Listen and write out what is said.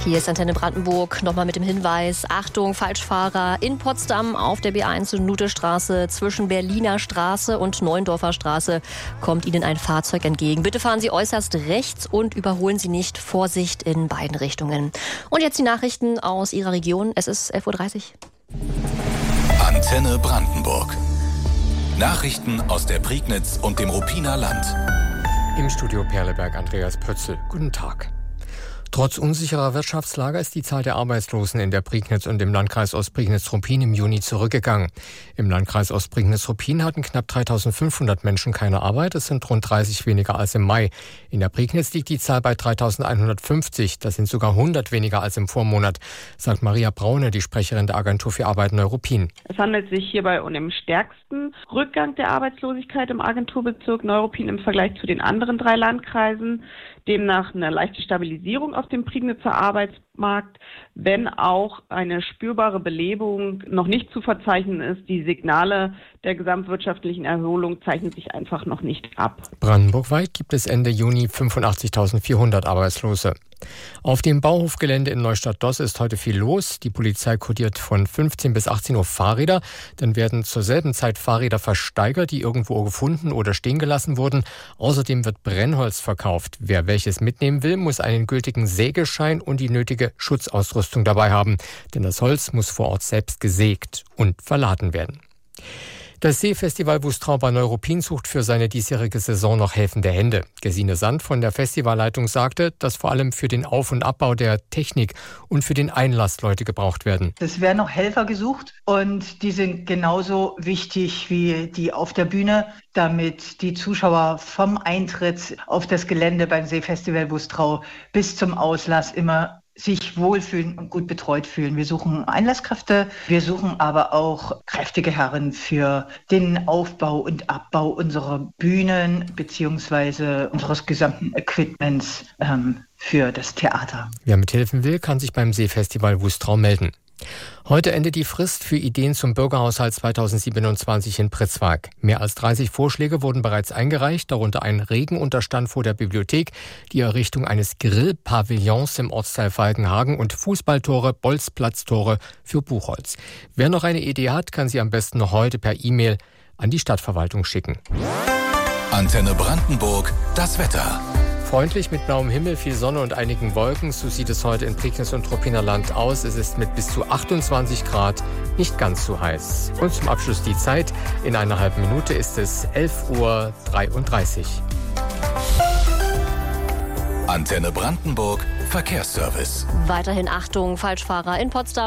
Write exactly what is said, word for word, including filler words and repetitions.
Hier ist Antenne Brandenburg, nochmal mit dem Hinweis, Achtung, Falschfahrer in Potsdam auf der B eins und Nutestraße zwischen Berliner Straße und Neuendorfer Straße kommt Ihnen ein Fahrzeug entgegen. Bitte fahren Sie äußerst rechts und überholen Sie nicht. Vorsicht in beiden Richtungen. Und jetzt die Nachrichten aus Ihrer Region. Es ist elf Uhr dreißig. Antenne Brandenburg. Nachrichten aus der Prignitz und dem Ruppiner Land. Im Studio Perleberg Andreas Pötzl. Guten Tag. Trotz unsicherer Wirtschaftslage ist die Zahl der Arbeitslosen in der Prignitz und im Landkreis Ostprignitz-Ruppin im Juni zurückgegangen. Im Landkreis Ostprignitz-Ruppin hatten knapp dreitausendfünfhundert Menschen keine Arbeit. Es sind rund dreißig weniger als im Mai. In der Prignitz liegt die Zahl bei dreitausendeinhundertfünfzig. Das sind sogar hundert weniger als im Vormonat, sagt Maria Braune, die Sprecherin der Agentur für Arbeit Neuruppin. Es handelt sich hierbei um den stärksten Rückgang der Arbeitslosigkeit im Agenturbezirk Neuruppin im Vergleich zu den anderen drei Landkreisen. Demnach eine leichte Stabilisierung auf dem Prignitzer Arbeitsmarkt, wenn auch eine spürbare Belebung noch nicht zu verzeichnen ist. Die Signale der gesamtwirtschaftlichen Erholung zeichnen sich einfach noch nicht ab. Brandenburgweit gibt es Ende Juni fünfundachtzigtausendvierhundert Arbeitslose. Auf dem Bauhofgelände in Neustadt-Doss ist heute viel los. Die Polizei kodiert von fünfzehn bis achtzehn Uhr Fahrräder. Dann werden zur selben Zeit Fahrräder versteigert, die irgendwo gefunden oder stehen gelassen wurden. Außerdem wird Brennholz verkauft. Wer welches mitnehmen will, muss einen gültigen Sägeschein und die nötige Schutzausrüstung dabei haben. Denn das Holz muss vor Ort selbst gesägt und verladen werden. Das Seefestival Wustrau bei Neuruppin sucht für seine diesjährige Saison noch helfende Hände. Gesine Sand von der Festivalleitung sagte, dass vor allem für den Auf- und Abbau der Technik und für den Einlass Leute gebraucht werden. Es werden noch Helfer gesucht und die sind genauso wichtig wie die auf der Bühne, damit die Zuschauer vom Eintritt auf das Gelände beim Seefestival Wustrau bis zum Auslass immer sich wohlfühlen und gut betreut fühlen. Wir suchen Einlasskräfte, wir suchen aber auch kräftige Herren für den Aufbau und Abbau unserer Bühnen bzw. unseres gesamten Equipments ähm, für das Theater. Wer mithelfen will, kann sich beim Seefestival Wustrau melden. Heute endet die Frist für Ideen zum Bürgerhaushalt zweitausendsiebenundzwanzig in Pritzwalk. Mehr als dreißig Vorschläge wurden bereits eingereicht, darunter ein Regenunterstand vor der Bibliothek, die Errichtung eines Grillpavillons im Ortsteil Falkenhagen und Fußballtore, Bolzplatztore für Buchholz. Wer noch eine Idee hat, kann sie am besten noch heute per E-Mail an die Stadtverwaltung schicken. Antenne Brandenburg, das Wetter. Freundlich mit blauem Himmel, viel Sonne und einigen Wolken. So sieht es heute in Prignitz und Ruppiner Land aus. Es ist mit bis zu achtundzwanzig Grad nicht ganz so heiß. Und zum Abschluss die Zeit. In einer halben Minute ist es elf Uhr dreiunddreißig. Antenne Brandenburg, Verkehrsservice. Weiterhin Achtung, Falschfahrer in Potsdam.